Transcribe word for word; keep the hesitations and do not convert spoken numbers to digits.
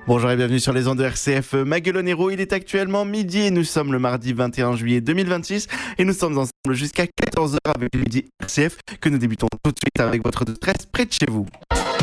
Bonjour et bienvenue sur les ondes de R C F Maguelone-Hérault. Il est actuellement midi et nous sommes le mardi vingt et un juillet deux mille vingt-six et nous sommes ensemble jusqu'à quatorze heures avec le midi R C F que nous débutons tout de suite avec votre détresse près de chez vous.